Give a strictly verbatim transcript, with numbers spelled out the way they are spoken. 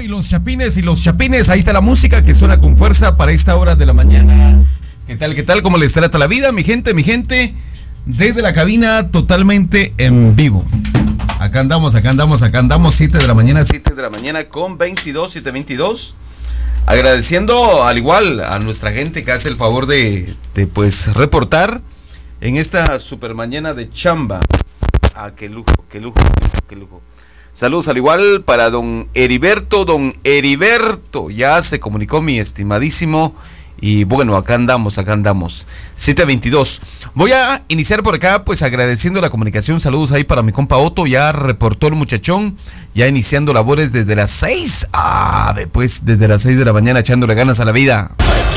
los chapines y los chapines, ahí está la música que suena con fuerza para esta hora de la mañana. ¿Qué tal, qué tal? ¿Cómo les trata la vida, mi gente, mi gente? Desde la cabina totalmente en vivo. Acá andamos, acá andamos, acá andamos, siete de la mañana, siete de la mañana con veintidós, siete veintidós. Agradeciendo al igual a nuestra gente que hace el favor de, de pues reportar en esta super mañana de chamba. Ah, qué lujo, qué lujo, qué lujo. Saludos al igual para don Heriberto, don Heriberto, ya se comunicó mi estimadísimo. Y bueno, acá andamos, acá andamos. siete veintidós. Voy a iniciar por acá, pues agradeciendo la comunicación. Saludos ahí para mi compa Otto. Ya reportó el muchachón. Ya iniciando labores desde las seis. Ah, pues desde las seis de la mañana echándole ganas a la vida.